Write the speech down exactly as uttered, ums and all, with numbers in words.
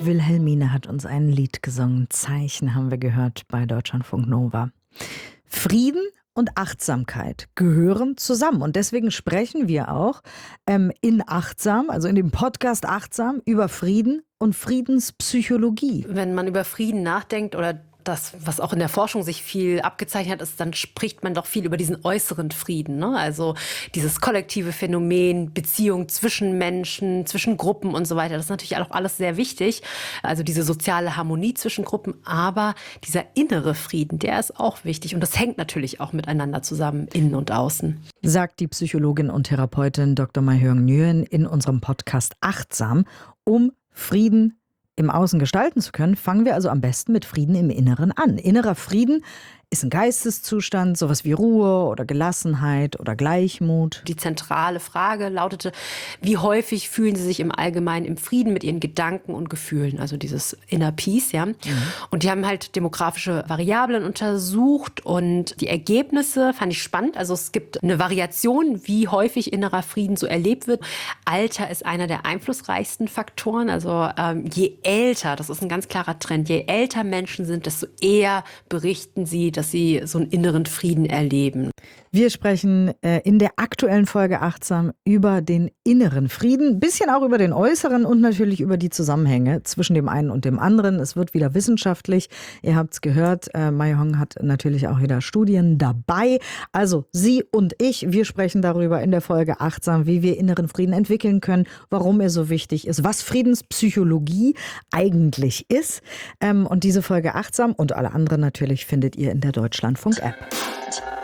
Wilhelmine hat uns ein Lied gesungen. Zeichen haben wir gehört bei Deutschlandfunk Nova. Frieden und Achtsamkeit gehören zusammen. Und deswegen sprechen wir auch ähm, in Achtsam, also in dem Podcast Achtsam, über Frieden und Friedenspsychologie. Wenn man über Frieden nachdenkt oder das, was auch in der Forschung sich viel abgezeichnet hat, ist, dann spricht man doch viel über diesen äußeren Frieden, ne? Also dieses kollektive Phänomen, Beziehung zwischen Menschen, zwischen Gruppen und so weiter. Das ist natürlich auch alles sehr wichtig. Also diese soziale Harmonie zwischen Gruppen. Aber dieser innere Frieden, der ist auch wichtig. Und das hängt natürlich auch miteinander zusammen, innen und außen. Sagt die Psychologin und Therapeutin Doktor Mahjong Nguyen in unserem Podcast Achtsam. Um Frieden im Außen gestalten zu können, fangen wir also am besten mit Frieden im Inneren an. Innerer Frieden ist ein Geisteszustand, sowas wie Ruhe oder Gelassenheit oder Gleichmut. Die zentrale Frage lautete, wie häufig fühlen Sie sich im Allgemeinen im Frieden mit Ihren Gedanken und Gefühlen, also dieses Inner Peace, ja. Mhm. Und die haben halt demografische Variablen untersucht und die Ergebnisse fand ich spannend. Also es gibt eine Variation, wie häufig innerer Frieden so erlebt wird. Alter ist einer der einflussreichsten Faktoren. Also ähm, je älter, das ist ein ganz klarer Trend, je älter Menschen sind, desto eher berichten sie, dass sie so einen inneren Frieden erleben. Wir sprechen äh, in der aktuellen Folge Achtsam über den inneren Frieden, ein bisschen auch über den äußeren und natürlich über die Zusammenhänge zwischen dem einen und dem anderen. Es wird wieder wissenschaftlich. Ihr habt es gehört, äh, Mahjong hat natürlich auch wieder Studien dabei. Also Sie und ich, wir sprechen darüber in der Folge Achtsam, wie wir inneren Frieden entwickeln können, warum er so wichtig ist, was Friedenspsychologie eigentlich ist. Ähm, und diese Folge Achtsam und alle anderen natürlich findet ihr in der Deutschlandfunk-App.